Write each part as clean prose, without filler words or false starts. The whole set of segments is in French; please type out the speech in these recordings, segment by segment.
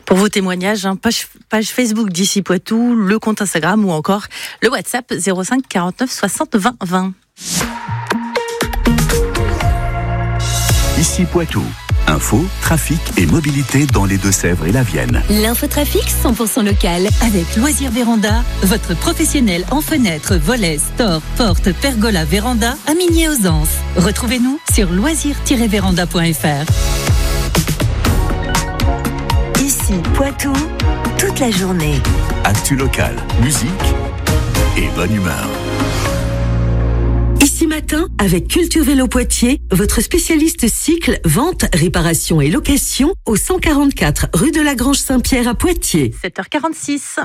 Pour vos témoignages, page Facebook d'Ici Poitou, le compte Instagram ou encore le WhatsApp 05 49 60 20 20. Ici Poitou. Info, trafic et mobilité dans les Deux-Sèvres et la Vienne. L'infotrafic 100% local avec Loisirs Véranda, votre professionnel en fenêtres, volets, stores, portes, pergola, véranda à Migné-aux-Anses. Retrouvez-nous sur loisirs-véranda.fr. Ici Poitou, toute la journée. Actu local, musique et bonne humeur. Ici matin, avec Culture Vélo Poitiers, votre spécialiste cycle, vente, réparation et location au 144 rue de la Grange Saint-Pierre à Poitiers. 7h46.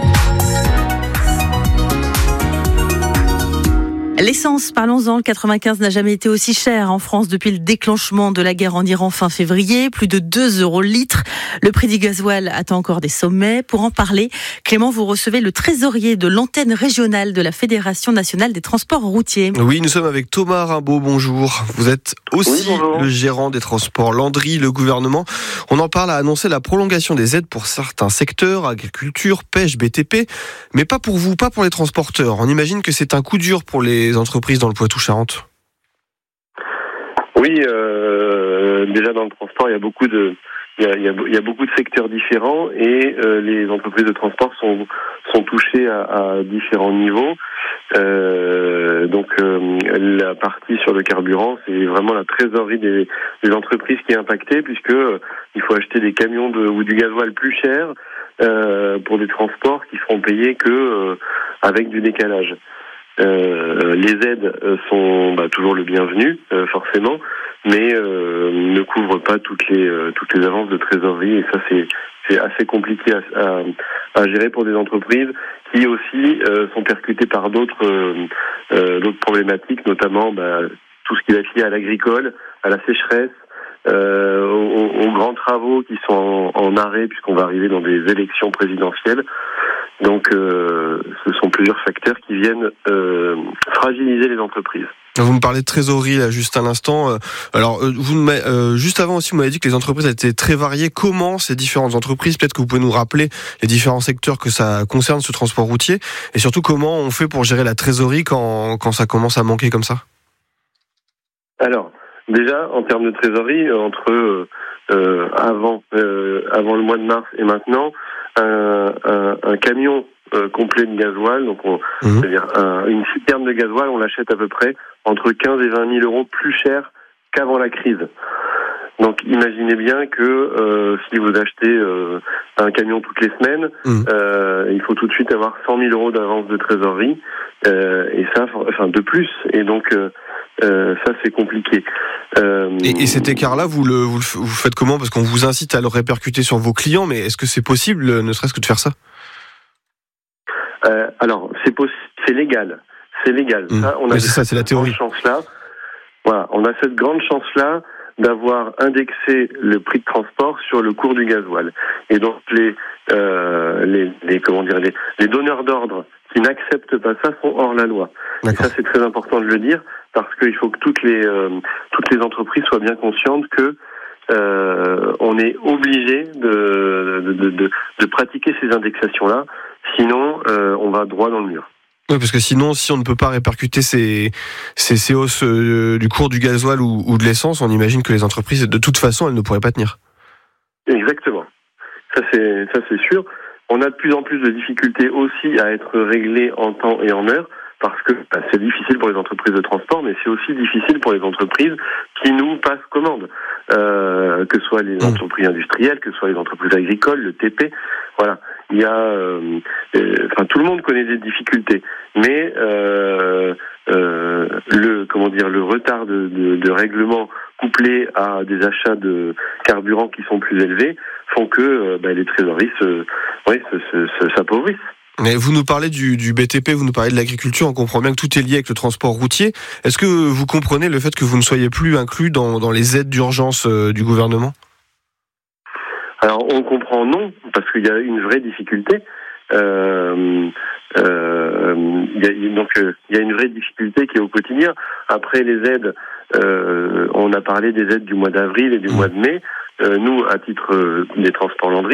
L'essence, parlons-en, le 95 n'a jamais été aussi cher en France depuis le déclenchement de la guerre en Iran fin février, plus de 2 € le litre. Le prix du gasoil atteint encore des sommets. Pour en parler, Clément, vous recevez le trésorier de l'antenne régionale de la Fédération nationale des transports routiers. Oui, nous sommes avec Thomas Rimbaud, bonjour. Vous êtes aussi le gérant des transports Landry. Le gouvernement, on en parle, a annoncé la prolongation des aides pour certains secteurs, agriculture, pêche, BTP, mais pas pour vous, pas pour les transporteurs. On imagine que c'est un coup dur pour les entreprises dans le Poitou-Charentes. Oui, déjà dans le transport, il y a beaucoup de secteurs différents et les entreprises de transport sont touchées à différents niveaux. Donc la partie sur le carburant, c'est vraiment la trésorerie des entreprises qui est impactée, puisque il faut acheter des camions ou du gasoil plus cher pour des transports qui seront payés que avec du décalage. Les aides sont toujours le bienvenu, forcément, mais ne couvrent pas toutes les avances de trésorerie, et ça c'est assez compliqué à gérer pour des entreprises qui aussi sont percutées par d'autres problématiques, notamment tout ce qui est lié à l'agricole, à la sécheresse, aux grands travaux qui sont en arrêt puisqu'on va arriver dans des élections présidentielles. Donc ce sont plusieurs facteurs qui viennent fragiliser les entreprises. Vous me parlez de trésorerie là, juste à l'instant. Alors, juste avant aussi, vous m'avez dit que les entreprises étaient très variées. Comment ces différentes entreprises, peut-être que vous pouvez nous rappeler les différents secteurs que ça concerne, ce transport routier, et surtout comment on fait pour gérer la trésorerie quand ça commence à manquer comme ça? Alors, déjà, en termes de trésorerie, entre avant le mois de mars et maintenant, un camion complet de gasoil, donc c'est-à-dire une citerne de gasoil, on l'achète à peu près entre 15 et 20 000 € plus cher qu'avant la crise. Donc imaginez bien que si vous achetez un camion toutes les semaines, il faut tout de suite avoir 100 000 € d'avance de trésorerie, et ça, enfin de plus, et donc ça c'est compliqué. Et cet écart-là, vous faites comment? Parce qu'on vous incite à le répercuter sur vos clients, mais est-ce que c'est possible, ne serait-ce que de faire ça? Alors c'est légal. C'est légal. Ça, on a c'est la théorie. Chance-là. Voilà, on a cette grande chance-là d'avoir indexé le prix de transport sur le cours du gasoil. Et donc les donneurs d'ordre qui n'acceptent pas ça sont hors la loi. Et ça c'est très important de le dire, parce qu'il faut que toutes les entreprises soient bien conscientes que on est obligé de pratiquer ces indexations-là, sinon on va droit dans le mur. Oui, parce que sinon, si on ne peut pas répercuter ces hausses du cours du gasoil ou de l'essence, on imagine que les entreprises, de toute façon, elles ne pourraient pas tenir. Exactement. Ça c'est sûr. On a de plus en plus de difficultés aussi à être réglés en temps et en heure, parce que c'est difficile pour les entreprises de transport, mais c'est aussi difficile pour les entreprises qui nous passent commande, que ce soit les entreprises industrielles, que ce soit les entreprises agricoles, le TP, voilà. Il y a, tout le monde connaît des difficultés, mais le retard de règlement couplé à des achats de carburant qui sont plus élevés font que les trésoreries s'appauvrissent. Mais vous nous parlez du BTP, vous nous parlez de l'agriculture, on comprend bien que tout est lié avec le transport routier. Est-ce que vous comprenez le fait que vous ne soyez plus inclus dans les aides d'urgence du gouvernement? Alors on comprend non, parce qu'il y a une vraie difficulté. Il y a une vraie difficulté qui est au quotidien. Après les aides, on a parlé des aides du mois d'avril et du mois de mai. Nous, à titre des transports Landry,